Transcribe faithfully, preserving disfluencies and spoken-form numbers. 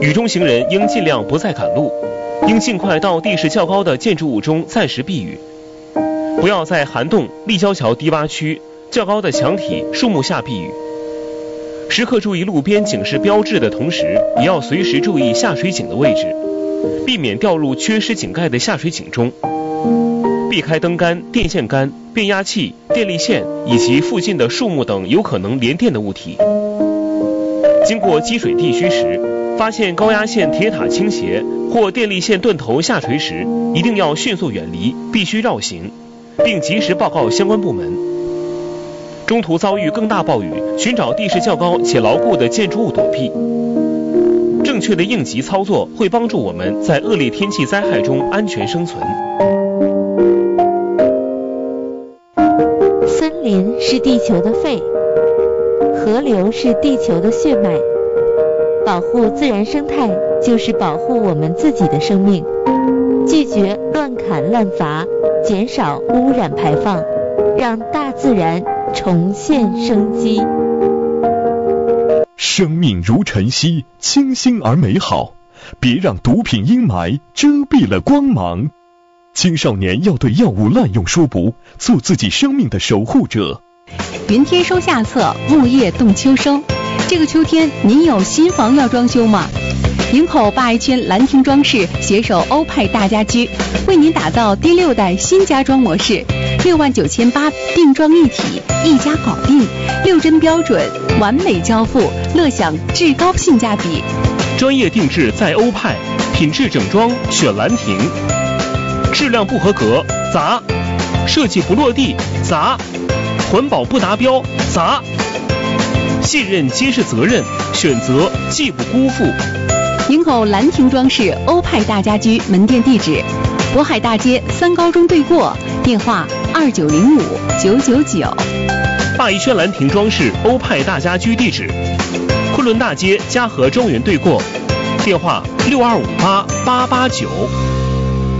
雨中行人应尽量不再赶路，应尽快到地势较高的建筑物中暂时避雨，不要在涵洞、立交桥低洼区、较高的墙体、树木下避雨。时刻注意路边警示标志的同时，也要随时注意下水井的位置，避免掉入缺失井盖的下水井中。避开灯杆、电线杆、变压器、电力线以及附近的树木等有可能连电的物体。经过积水地区时，发现高压线铁塔倾斜或电力线断头下垂时，一定要迅速远离，必须绕行，并及时报告相关部门。中途遭遇更大暴雨，寻找地势较高且牢固的建筑物躲避。正确的应急操作会帮助我们在恶劣天气灾害中安全生存。 森林是地球的肺，河流是地球的血脉。保护自然生态就是保护我们自己的生命。拒绝乱砍乱伐，减少污染排放，让大自然重现生机。 生命如晨曦，清新而美好，别让毒品阴霾遮蔽了光芒。青少年要对药物滥用说不，做自己生命的守护者。 云天收下册，木叶动秋收。这个秋天您有新房要装修吗？营口八一圈兰亭装饰携手欧派大家居，为您打造第六代新家装模式，六万九千八定妆一体，一家搞定，六针标准，完美交付，乐享至高性价比。 专业定制在欧派，品质整装选兰亭，质量不合格砸，设计不落地砸，环保不达标砸。信任皆是责任，选择既不辜负。 营口兰亭装饰欧派大家居门店地址：渤海大街三高中对过，电话二九零五九九九。 鲅鱼圈兰亭装饰欧派大家居地址：昆仑大街嘉禾庄园对过，电话六二五八八八九。